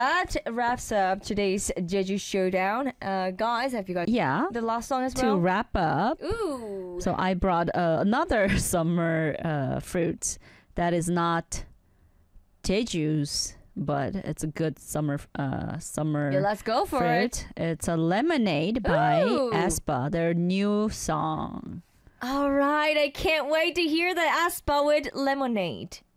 That wraps up today's Jeju Showdown. Guys, have you got the last song as well? To wrap up. Ooh. So I brought another summer fruit that is not Jeju's, but it's a good summer let's go for fruit. It's a Lemonade by aespa, their new song. All right, I can't wait to hear the aespa with Lemonade.